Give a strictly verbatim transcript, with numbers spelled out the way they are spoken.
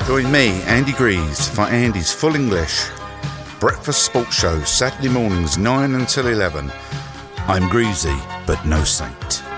Join me, Andy Greaves, for Andy's Full English Breakfast Sports Show, Saturday mornings nine until eleven. I'm Greasy, but no saint.